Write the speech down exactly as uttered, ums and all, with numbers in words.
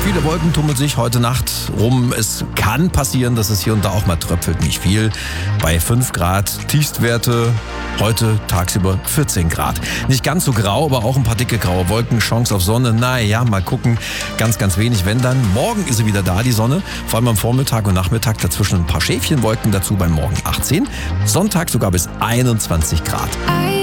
Viele Wolken tummeln sich heute Nacht rum. Es kann passieren, dass es hier und da auch mal tröpfelt. Nicht viel. Bei fünf Grad Tiefstwerte. Heute tagsüber vierzehn Grad. Nicht ganz so grau, aber auch ein paar dicke graue Wolken. Chance auf Sonne. Naja, mal gucken. Ganz, ganz wenig. Wenn dann. Morgen ist sie wieder da, die Sonne. Vor allem am Vormittag und Nachmittag. Dazwischen ein paar Schäfchenwolken dazu. Beim Morgen achtzehn. Sonntag sogar bis einundzwanzig Grad.